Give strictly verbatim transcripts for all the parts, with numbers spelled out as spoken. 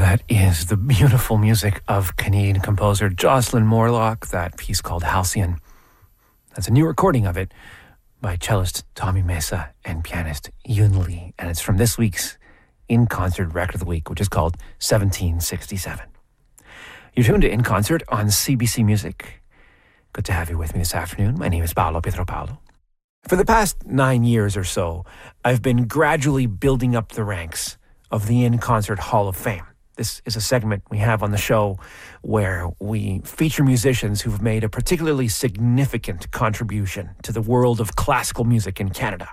That is the beautiful music of Canadian composer Jocelyn Morlock, that piece called Halcyon. That's a new recording of it by cellist Tommy Mesa and pianist Yun Lee, and it's from this week's In Concert Record of the Week, which is called seventeen sixty-seven. You're tuned to In Concert on C B C Music. Good to have you with me this afternoon. My name is Paolo Pietropalo. For the past nine years or so, I've been gradually building up the ranks of the In Concert Hall of Fame. This is a segment we have on the show where we feature musicians who've made a particularly significant contribution to the world of classical music in Canada.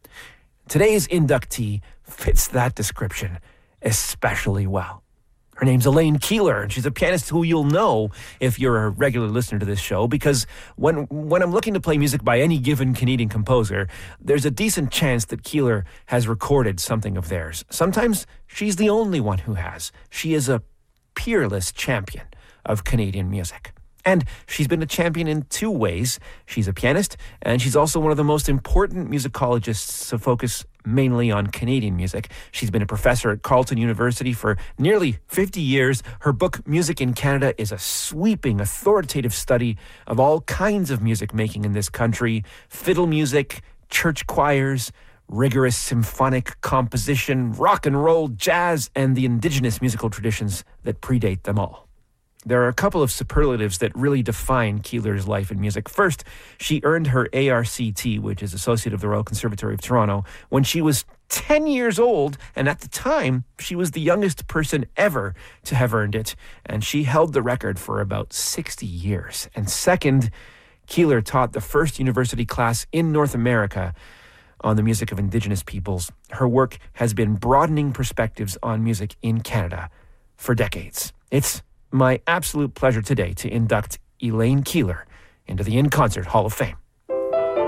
Today's inductee fits that description especially well. Her name's Elaine Keillor, and she's a pianist who you'll know if you're a regular listener to this show, because when when I'm looking to play music by any given Canadian composer, there's a decent chance that Keillor has recorded something of theirs. Sometimes she's the only one who has. She is a peerless champion of Canadian music. And she's been a champion in two ways. She's a pianist, and she's also one of the most important musicologists to focus mainly on Canadian music. She's been a professor at Carleton University for nearly fifty years. Her book, Music in Canada, is a sweeping, authoritative study of all kinds of music making in this country: fiddle music, church choirs, rigorous symphonic composition, rock and roll, jazz, and the indigenous musical traditions that predate them all. There are a couple of superlatives that really define Keillor's life in music. First, she earned her A R C T, which is Associate of the Royal Conservatory of Toronto, when she was ten years old, and at the time, she was the youngest person ever to have earned it, and she held the record for about sixty years. And second, Keillor taught the first university class in North America on the music of Indigenous peoples. Her work has been broadening perspectives on music in Canada for decades. It's my absolute pleasure today to induct Elaine Keillor into the In Concert Hall of Fame.